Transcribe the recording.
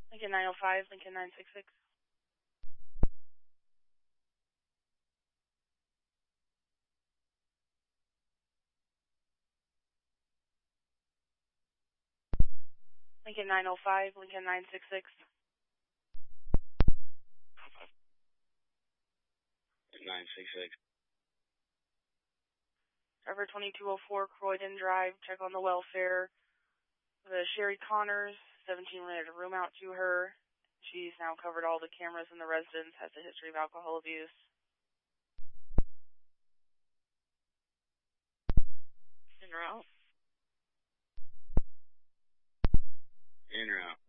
Lincoln 905, Lincoln 966. Lincoln 905, Lincoln 966. 966. Driver 2204 Croydon Drive, check on the welfare. The Sherry Connors, 17 rented a room out to her. She's now covered all the cameras in the residence, has a history of alcohol abuse. In route. In route.